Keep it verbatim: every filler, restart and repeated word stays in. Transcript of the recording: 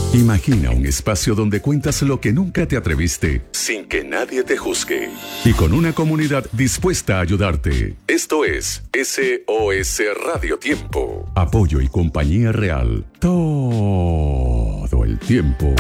Imagina un espacio donde cuentas lo que nunca te atreviste, sin que nadie te juzgue. Y con una comunidad dispuesta a ayudarte. Esto es S O S Radio Tiempo. Apoyo y compañía real. Todo el tiempo.